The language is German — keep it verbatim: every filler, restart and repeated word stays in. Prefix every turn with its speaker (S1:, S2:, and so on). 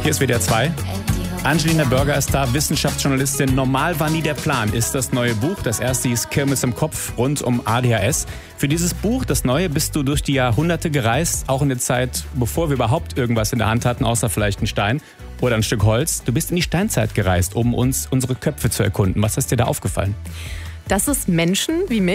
S1: Hier ist W D R zwei. Angelina Burger ist da, Wissenschaftsjournalistin. Normal war nie der Plan, ist das neue Buch. Das erste hieß Kirmes im Kopf rund um A D H S. Für dieses Buch, das neue, bist du durch die Jahrhunderte gereist, auch in der Zeit, bevor wir überhaupt irgendwas in der Hand hatten, außer vielleicht ein Stein oder ein Stück Holz. Du bist in die Steinzeit gereist, um uns unsere Köpfe zu erkunden. Was ist dir da aufgefallen?
S2: Dass es Menschen wie mich